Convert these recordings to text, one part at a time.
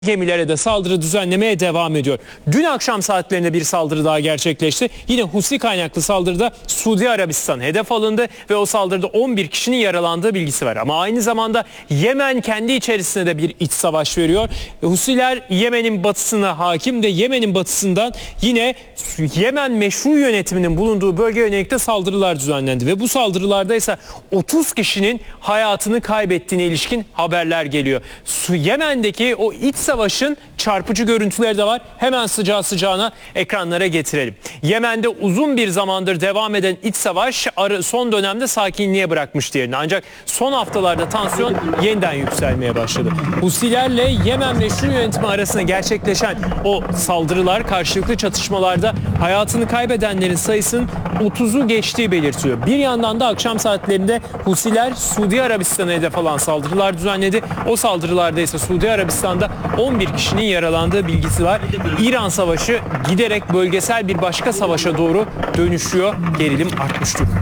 Gemilere de saldırı düzenlemeye devam ediyor. Dün akşam saatlerinde bir saldırı daha gerçekleşti. Yine Husi kaynaklı saldırıda Suudi Arabistan hedef alındı ve o saldırıda 11 kişinin yaralandığı bilgisi var. Ama aynı zamanda Yemen kendi içerisinde de bir iç savaş veriyor. Husiler Yemen'in batısına hakim de Yemen'in batısından yine Yemen meşru yönetiminin bulunduğu bölge yönelik de saldırılar düzenlendi. Ve bu saldırılarda ise 30 kişinin hayatını kaybettiğine ilişkin haberler geliyor. Yemen'deki o iç savaşın çarpıcı görüntüleri de var. Hemen sıcağı sıcağına ekranlara getirelim. Yemen'de uzun bir zamandır devam eden iç savaş son dönemde sakinliğe bırakmıştı yerini. Ancak son haftalarda tansiyon yeniden yükselmeye başladı. Husilerle Yemen meşru yönetimi arasında gerçekleşen o saldırılar, karşılıklı çatışmalarda hayatını kaybedenlerin sayısının 30'u geçtiği belirtiyor. Bir yandan da akşam saatlerinde Husiler Suudi Arabistan'a hedef alan saldırılar düzenledi. O saldırılarda ise Suudi Arabistan'da 11 kişinin yaralandığı bilgisi var. İran Savaşı giderek bölgesel bir başka savaşa doğru dönüşüyor. Gerilim artmış durumda.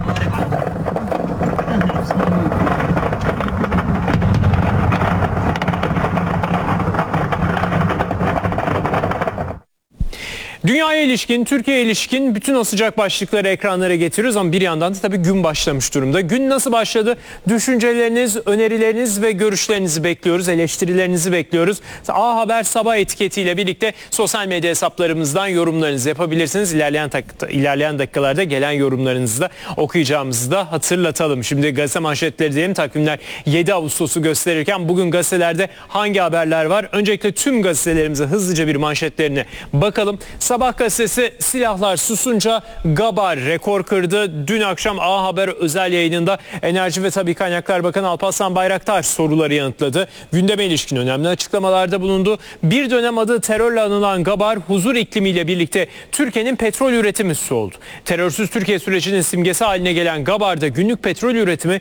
Dünyaya ilişkin, Türkiye'ye ilişkin bütün o sıcak başlıkları ekranlara getiriyoruz ama bir yandan da tabii gün başlamış durumda. Gün nasıl başladı? Düşünceleriniz, önerileriniz ve görüşlerinizi bekliyoruz, eleştirilerinizi bekliyoruz. A Haber Sabah etiketiyle birlikte sosyal medya hesaplarımızdan yorumlarınızı yapabilirsiniz. İlerleyen dakikalarda gelen yorumlarınızı da okuyacağımızı da hatırlatalım. Şimdi gazete manşetleri diyelim, takvimler 7 Ağustos'u gösterirken bugün gazetelerde hangi haberler var? Öncelikle tüm gazetelerimize hızlıca bir manşetlerine bakalım. Sabah gazetesi silahlar susunca Gabar rekor kırdı. Dün akşam A Haber özel yayınında Enerji ve Tabii Kaynaklar Bakanı Alparslan Bayraktar soruları yanıtladı. Gündeme ilişkin önemli açıklamalarda bulundu. Bir dönem adı terörle anılan Gabar, huzur iklimiyle birlikte Türkiye'nin petrol üretimi üssü oldu. Terörsüz Türkiye sürecinin simgesi haline gelen Gabar'da günlük petrol üretimi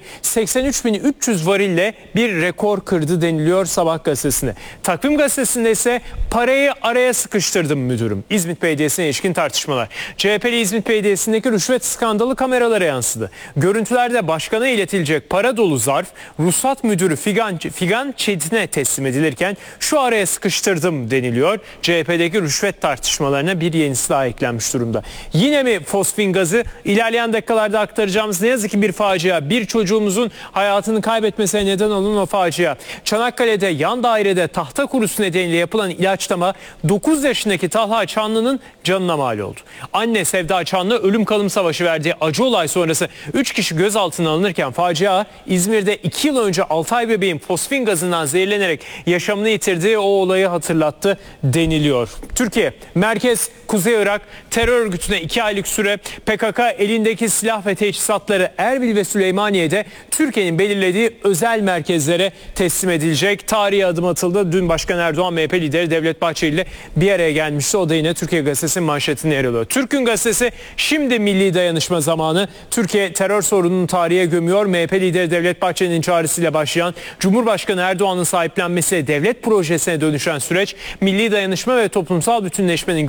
83.300 varille bir rekor kırdı deniliyor Sabah gazetesinde. Takvim gazetesinde ise parayı araya sıkıştırdım müdürüm. İzmit Belediyesi'ne ilişkin tartışmalar. CHP'li İzmit Belediyesi'ndeki rüşvet skandalı kameralara yansıdı. Görüntülerde başkana iletilecek para dolu zarf ruhsat müdürü Figan Çetin'e teslim edilirken şu araya sıkıştırdım deniliyor. CHP'deki rüşvet tartışmalarına bir yenisi daha eklenmiş durumda. Yine mi fosfin gazı? İlerleyen dakikalarda aktaracağımız ne yazık ki bir facia. Bir çocuğumuzun hayatını kaybetmesine neden olan o facia. Çanakkale'de yan dairede tahta kurusu nedeniyle yapılan ilaçlama 9 yaşındaki Talha Çanlı'nın canına mal oldu. Anne Sevda Çanlı ölüm kalım savaşı verdiği acı olay sonrası 3 kişi gözaltına alınırken facia İzmir'de 2 yıl önce 6 ay bebeğin fosfin gazından zehirlenerek yaşamını yitirdiği o olayı hatırlattı deniliyor. Türkiye, merkez Kuzey Irak terör örgütüne 2 aylık süre, PKK elindeki silah ve teçhizatları Erbil ve Süleymaniye'de Türkiye'nin belirlediği özel merkezlere teslim edilecek. Tarihi adım atıldı. Dün Başkan Erdoğan MHP lideri Devlet Bahçeli ile bir araya gelmişti. O da yine Türkiye Gazetesi'nin manşetinde yer alıyor. Türk'ün gazetesi şimdi milli dayanışma zamanı. Türkiye terör sorununu tarihe gömüyor. MHP lideri Devlet Bahçeli'nin çağrısıyla başlayan Cumhurbaşkanı Erdoğan'ın sahiplenmesiyle devlet projesine dönüşen süreç milli dayanışma ve toplumsal bütünleşmenin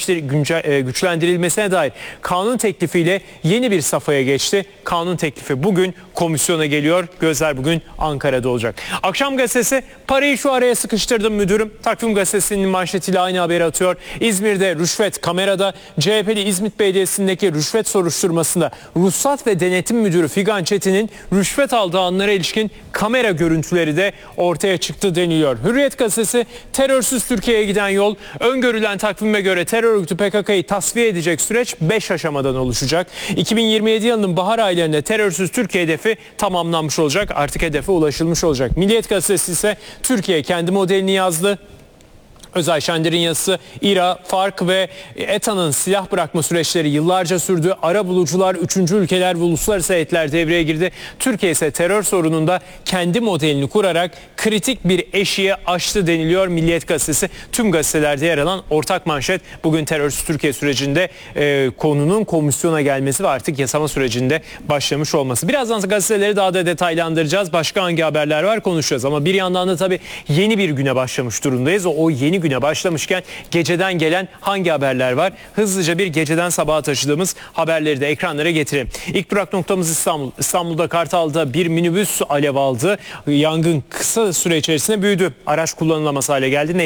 güçlendirilmesine dair kanun teklifiyle yeni bir safhaya geçti. Kanun teklifi bugün komisyona geliyor. Gözler bugün Ankara'da olacak. Akşam gazetesi parayı şu araya sıkıştırdım müdürüm. Takvim gazetesinin manşetiyle aynı haberi atıyor. İzmir'de rüşvet kamerada. CHP'li İzmit Belediyesi'ndeki rüşvet soruşturmasında ruhsat ve denetim müdürü Figan Çetin'in rüşvet aldığı anlara ilişkin kamera görüntüleri de ortaya çıktı deniliyor. Hürriyet gazetesi terörsüz Türkiye'ye giden yol, öngörülen takvime göre terör örgütü PKK'yı tasfiye edecek süreç 5 aşamadan oluşacak. 2027 yılının bahar aylarında terörsüz Türkiye hedefi tamamlanmış olacak. Artık hedefe ulaşılmış olacak. Milliyet gazetesi ise Türkiye kendi modelini yazdı. Özay Şender'in yazısı, İRA, FARC ve ETA'nın silah bırakma süreçleri yıllarca sürdü. Arabulucular, üçüncü ülkeler ve uluslararası heyetler devreye girdi. Türkiye ise terör sorununda kendi modelini kurarak kritik bir eşiğe aştı deniliyor Milliyet gazetesi. Tüm gazetelerde yer alan ortak manşet bugün terörsüz Türkiye sürecinde konunun komisyona gelmesi ve artık yasama sürecinde başlamış olması. Birazdan gazeteleri daha da detaylandıracağız. Başka hangi haberler var konuşacağız ama bir yandan da tabii yeni bir güne başlamış durumdayız. O yeni güne başlamışken geceden gelen hangi haberler var? Hızlıca bir geceden sabaha taşıdığımız haberleri de ekranlara getirelim. İlk durak noktamız İstanbul. İstanbul'da Kartal'da bir minibüs alev aldı. Yangın kısa süre içerisinde büyüdü. Araç kullanılamaz hale geldi.